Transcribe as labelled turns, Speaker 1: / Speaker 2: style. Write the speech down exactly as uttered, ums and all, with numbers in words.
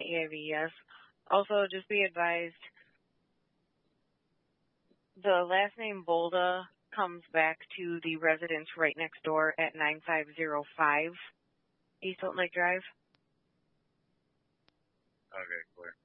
Speaker 1: A I V, yes. Also, just be advised, the last name Bolda comes back to the residence right next door at nine five zero five East Hilton Lake Drive.
Speaker 2: Okay, clear.